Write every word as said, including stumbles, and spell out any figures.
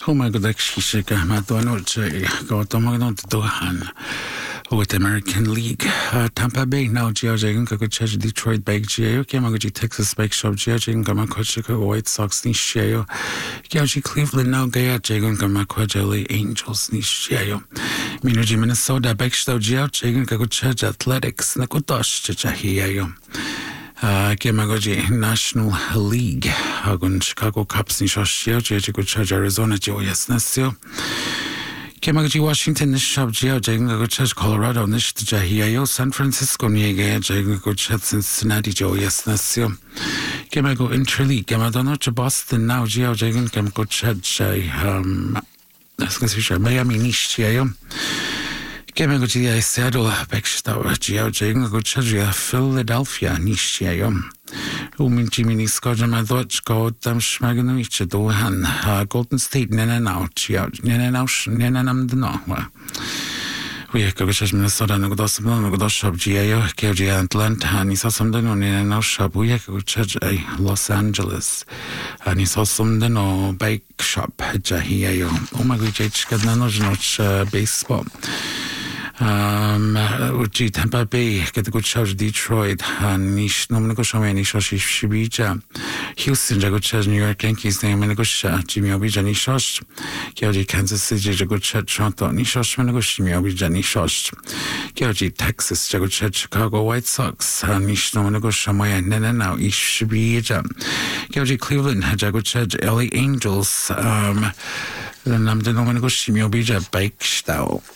Humagodakshishika Madonche, Gotomagodohan, with the American League. Uh, Tampa Bay now, Georgian Kakucha, Detroit Bake Geo, Kamaguchi, Texas Bake Shop, Georgian Gamakochika, White Sox Nishio, Georgie Cleveland now, Gaya, Jagan Gamakwajali, Angels Nishio, Minuji, Minnesota Bake Shop, Geo, Jagan Kakucha, Athletics, Nakutosh, Chahio. Kemagoji National League, Hagun Chicago Cubs in Shoshio, Jessica Arizona, Joe Yasnasio. Kemagoji Washington, Nishab Geo, Jago Church, Colorado, Nish Jahio, San Francisco, Niega, Jago Church, Cincinnati, Joe Yasnasio. Kemago Interleague, Kemadono, Boston, now Geo, Jagan, Kemko Church, um, Miami Nishio. Kemagoji Seattle, Baxter, Geo, Jago Church, Philadelphia, Nishio. Um, Jimmy Scott, my thoughts go, Dam Schmaganowich, Dohan, Golden State, Nenanau, Geo, Nenanau, Nenanam the Noah. We go to Minnesota, no good shop, Geo, K G Atlanta, and he saw something on Nenanau shop. We go to Los Angeles, and he saw something on bake shop, Jahio. Oh my god, J. Gadnano, baseball. Um, Uchi Tampa Bay, get a good shot Detroit, and Nish Nominico Shomani Shoshi Shibija, Houston, a good shot New York Yankees, name and a good shot Jimmy Obija Nishosh, Kyoji Kansas City, a good shot Toronto Nishosh, Managoshimi Obija Nishosh, Kyoji Texas, a good shot Chicago White Sox, and Nish Nominico Shamaya Nenana Ish Shibija, Kyoji Cleveland, a good shot L A Angels, um, the Namdenominago Shimi Obija Bake Style.